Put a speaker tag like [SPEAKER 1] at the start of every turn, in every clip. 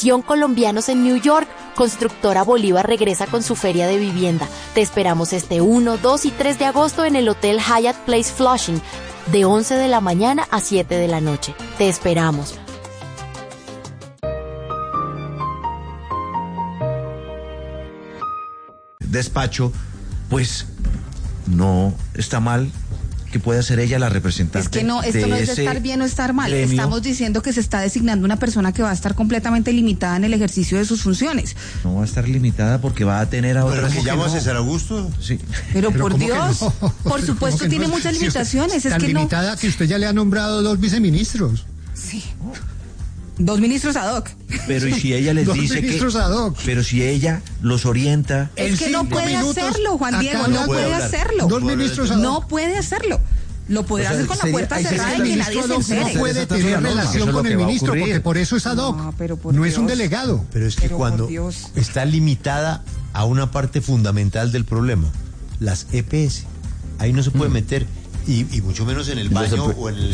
[SPEAKER 1] Atención colombianos en New York, Constructora Bolívar regresa con su feria de vivienda. Te esperamos este 1, 2 y 3 de agosto en el Hotel Hyatt Place Flushing, de 11 de la mañana a 7 de la noche. Te esperamos.
[SPEAKER 2] Despacho, pues no está mal que pueda ser ella la representante.
[SPEAKER 3] Es que no, esto no es de estar bien o estar mal.
[SPEAKER 2] Gremio.
[SPEAKER 3] Estamos diciendo que se está designando una persona que va a estar completamente limitada en el ejercicio de sus funciones.
[SPEAKER 2] No va a estar limitada porque va a tener a otra.
[SPEAKER 4] ¿Pero que llama a César Augusto?
[SPEAKER 2] Sí.
[SPEAKER 3] Pero por
[SPEAKER 5] ¿cómo que
[SPEAKER 3] Dios,
[SPEAKER 5] no?
[SPEAKER 3] por supuesto tiene muchas
[SPEAKER 5] Si usted
[SPEAKER 3] limitaciones.
[SPEAKER 5] tan
[SPEAKER 3] Es que no.
[SPEAKER 5] limitada que usted ya le ha nombrado 2 viceministros.
[SPEAKER 3] Sí. 2 ministros ad hoc.
[SPEAKER 2] Pero y si ella les
[SPEAKER 5] 2
[SPEAKER 2] dice
[SPEAKER 5] ministros ad hoc.
[SPEAKER 2] pero si ella los orienta.
[SPEAKER 3] Es que no
[SPEAKER 5] 5
[SPEAKER 3] puede
[SPEAKER 5] minutos,
[SPEAKER 3] hacerlo, Juan Diego,
[SPEAKER 5] acaba
[SPEAKER 3] no
[SPEAKER 5] de
[SPEAKER 3] puede
[SPEAKER 4] hablar.
[SPEAKER 3] hacerlo.
[SPEAKER 5] 2 ministros ad hoc.
[SPEAKER 3] No puede hacerlo. Lo podrá hacer con la puerta cerrada y que nadie se
[SPEAKER 5] No
[SPEAKER 3] entere.
[SPEAKER 5] puede
[SPEAKER 2] Esa
[SPEAKER 5] tener
[SPEAKER 2] es la
[SPEAKER 5] relación
[SPEAKER 2] norma,
[SPEAKER 5] con
[SPEAKER 2] eso es
[SPEAKER 5] el
[SPEAKER 2] lo que va a
[SPEAKER 5] ministro,
[SPEAKER 2] ocurrir.
[SPEAKER 5] porque por eso es ad hoc.
[SPEAKER 3] No, pero por
[SPEAKER 5] No es un
[SPEAKER 3] Dios.
[SPEAKER 5] delegado.
[SPEAKER 4] Pero es que
[SPEAKER 3] Pero,
[SPEAKER 4] cuando
[SPEAKER 3] por Dios.
[SPEAKER 4] está limitada a una parte fundamental del problema, las EPS, ahí no se puede meter, y mucho menos en el baño o en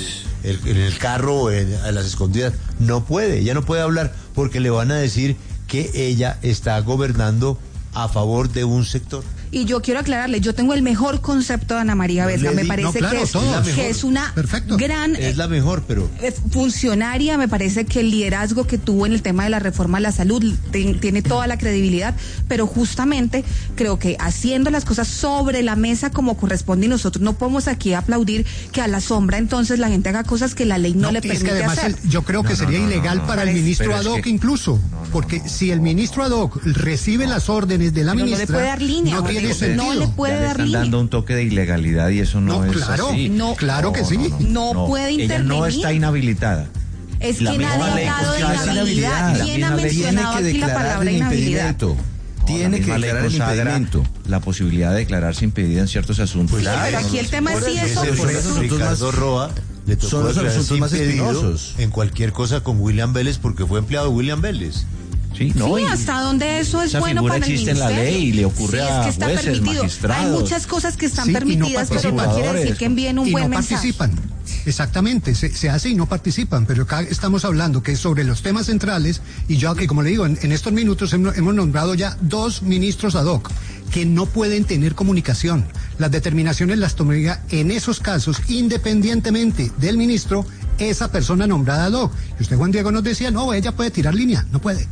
[SPEAKER 4] el carro o a las escondidas. No puede, ella no puede hablar porque le van a decir que ella está gobernando a favor de un sector.
[SPEAKER 3] Y yo quiero aclararle, yo tengo el mejor concepto de Ana María Vesga. Me parece
[SPEAKER 5] claro, todos.
[SPEAKER 3] que es una
[SPEAKER 5] Perfecto.
[SPEAKER 3] gran
[SPEAKER 4] Es la mejor, pero
[SPEAKER 3] funcionaria. Me parece que el liderazgo que tuvo en el tema de la reforma a la salud tiene toda la credibilidad, pero justamente creo que haciendo las cosas sobre la mesa como corresponde, y nosotros no podemos aquí aplaudir que a la sombra entonces la gente haga cosas que la ley no le
[SPEAKER 5] es
[SPEAKER 3] permite
[SPEAKER 5] que además
[SPEAKER 3] hacer.
[SPEAKER 5] yo creo que sería ilegal para el ministro
[SPEAKER 2] Pero
[SPEAKER 5] ad
[SPEAKER 2] es
[SPEAKER 5] hoc
[SPEAKER 2] que-
[SPEAKER 5] incluso, porque si el ministro ad hoc recibe las órdenes de la
[SPEAKER 3] Pero no
[SPEAKER 5] ministra,
[SPEAKER 3] le puede dar línea,
[SPEAKER 5] no
[SPEAKER 3] Juan
[SPEAKER 5] tiene
[SPEAKER 3] Diego,
[SPEAKER 5] sentido.
[SPEAKER 3] no le puede
[SPEAKER 2] Ya le
[SPEAKER 3] dar
[SPEAKER 2] están
[SPEAKER 3] línea.
[SPEAKER 2] dando un toque de ilegalidad y eso no es
[SPEAKER 5] claro,
[SPEAKER 2] así.
[SPEAKER 3] No,
[SPEAKER 5] claro que sí.
[SPEAKER 3] No puede
[SPEAKER 2] Ella no
[SPEAKER 3] intervenir.
[SPEAKER 2] está inhabilitada.
[SPEAKER 3] Es
[SPEAKER 2] La
[SPEAKER 3] que
[SPEAKER 2] misma
[SPEAKER 3] nadie
[SPEAKER 2] ley
[SPEAKER 3] ha hablado de
[SPEAKER 2] consagra
[SPEAKER 3] inhabilidad.
[SPEAKER 2] la
[SPEAKER 3] ¿Quién ha
[SPEAKER 2] misma ley
[SPEAKER 3] mencionado aquí la palabra inhabilidad?
[SPEAKER 6] Tiene que
[SPEAKER 2] La misma ley
[SPEAKER 6] declarar el
[SPEAKER 2] consagra
[SPEAKER 6] impedimento.
[SPEAKER 2] la posibilidad de declararse impedida en ciertos asuntos.
[SPEAKER 3] Sí, pero aquí el tema es si eso.
[SPEAKER 6] por eso
[SPEAKER 4] Ricardo Roa le tocó
[SPEAKER 6] son los
[SPEAKER 4] declararse
[SPEAKER 6] asuntos más
[SPEAKER 4] impedido
[SPEAKER 6] espinosos.
[SPEAKER 4] en cualquier cosa con William Vélez porque fue empleado de William Vélez.
[SPEAKER 2] Sí, no,
[SPEAKER 3] Sí,
[SPEAKER 2] y
[SPEAKER 3] hasta donde eso es
[SPEAKER 2] esa
[SPEAKER 3] bueno
[SPEAKER 2] figura
[SPEAKER 3] para el
[SPEAKER 2] existe en la
[SPEAKER 3] ministerio.
[SPEAKER 2] ley y le ocurre
[SPEAKER 3] Sí, es
[SPEAKER 2] a
[SPEAKER 3] que está
[SPEAKER 2] jueces,
[SPEAKER 3] permitido.
[SPEAKER 2] magistrados.
[SPEAKER 3] Hay muchas cosas que están
[SPEAKER 5] Sí, y no
[SPEAKER 3] permitidas, pero no
[SPEAKER 5] participan.
[SPEAKER 3] quiere decir que envíen un
[SPEAKER 5] y
[SPEAKER 3] buen
[SPEAKER 5] no
[SPEAKER 3] mensaje.
[SPEAKER 5] participan. Exactamente, se hace y no participan, pero acá estamos hablando que es sobre los temas centrales, y yo, que como le digo, en estos minutos hemos nombrado ya 2 ministros ad hoc que no pueden tener comunicación. Las determinaciones las tomaría en esos casos, independientemente del ministro, esa persona nombrada ad hoc. Y usted, Juan Diego, nos decía, no, ella puede tirar línea, no puede.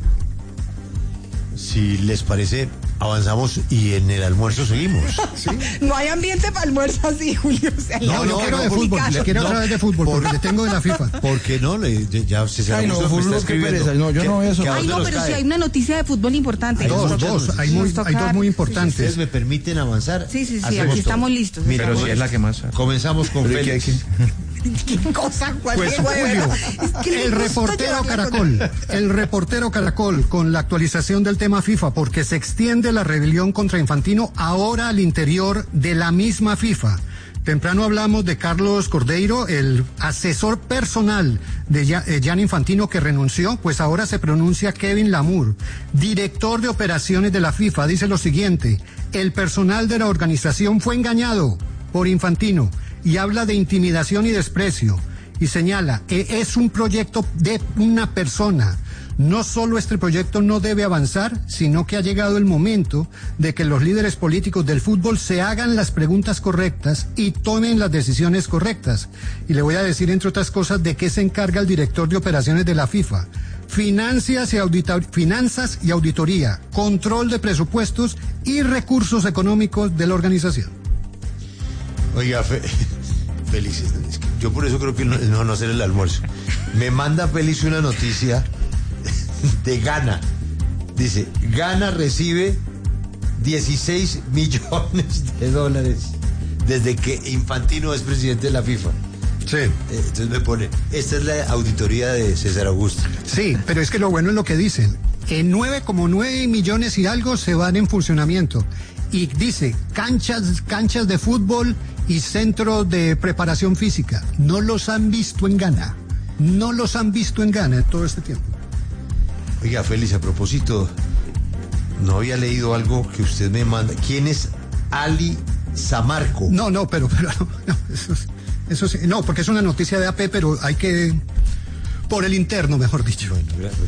[SPEAKER 4] Si les parece, avanzamos y en el almuerzo seguimos.
[SPEAKER 3] No hay ambiente para almuerzo así, Julio. O sea,
[SPEAKER 5] No, yo quiero de fútbol, le quiero otra vez de fútbol, porque le tengo de la FIFA.
[SPEAKER 4] ¿Por qué no? Ya César
[SPEAKER 6] Ay, no,
[SPEAKER 4] Augusto me
[SPEAKER 6] fútbol,
[SPEAKER 4] está
[SPEAKER 6] qué
[SPEAKER 4] escribiendo.
[SPEAKER 6] pereza. No, yo no voy a eso.
[SPEAKER 4] ¿Que a
[SPEAKER 3] Ay,
[SPEAKER 4] dónde
[SPEAKER 3] no,
[SPEAKER 4] nos
[SPEAKER 3] pero
[SPEAKER 4] cae?
[SPEAKER 3] si hay una noticia de fútbol importante.
[SPEAKER 5] Dos, hay
[SPEAKER 3] Nos toca-
[SPEAKER 5] dos muy
[SPEAKER 4] ¿Ustedes
[SPEAKER 5] importantes.
[SPEAKER 4] me permiten avanzar?
[SPEAKER 3] Sí, sí, sí,
[SPEAKER 4] Hacemos
[SPEAKER 3] aquí
[SPEAKER 4] todo.
[SPEAKER 3] estamos listos.
[SPEAKER 4] Mira,
[SPEAKER 2] Pero si es la que más sabe.
[SPEAKER 4] comenzamos con
[SPEAKER 6] Pero
[SPEAKER 4] Félix.
[SPEAKER 3] ¿Qué cosa, Juan
[SPEAKER 5] Pues
[SPEAKER 3] Diego, de
[SPEAKER 5] Julio,
[SPEAKER 3] verdad? Es que le
[SPEAKER 5] el
[SPEAKER 3] gusta
[SPEAKER 5] reportero
[SPEAKER 3] llevarla
[SPEAKER 5] Caracol, el reportero Caracol con la actualización del tema FIFA, porque se extiende la rebelión contra Infantino ahora al interior de la misma FIFA. Temprano hablamos de Carlos Cordeiro, el asesor personal de Gianni Infantino que renunció, pues ahora se pronuncia Kevin Lamour, director de operaciones de la FIFA, dice lo siguiente: el personal de la organización fue engañado por Infantino y habla de intimidación y desprecio y señala que es un proyecto de una persona. No solo este proyecto no debe avanzar, sino que ha llegado el momento de que los líderes políticos del fútbol se hagan las preguntas correctas y tomen las decisiones correctas. Y le voy a decir, entre otras cosas, de qué se encarga el director de operaciones de la FIFA. Finanzas y auditoría, control de presupuestos y recursos económicos de la organización.
[SPEAKER 4] Oiga, Félix, es que yo por eso creo que no hacer el almuerzo. Me manda Félix una noticia de Ghana. Dice, Ghana recibe 16 millones de dólares desde que Infantino es presidente de la FIFA.
[SPEAKER 5] Sí.
[SPEAKER 4] Entonces me pone, esta es la auditoría de César Augusto.
[SPEAKER 5] Sí, pero es que lo bueno es lo que dicen. 9,9 millones y algo se van en funcionamiento. Y dice, canchas de fútbol y centro de preparación física. No los han visto en Ghana. No los han visto en Ghana en todo este tiempo.
[SPEAKER 4] Oiga, Félix, a propósito, no había leído algo que usted me manda. ¿Quién es Ali Samarco?
[SPEAKER 5] No, pero no, eso sí, no, porque es una noticia de AP, pero hay que, por el interno, mejor dicho.
[SPEAKER 4] Bueno,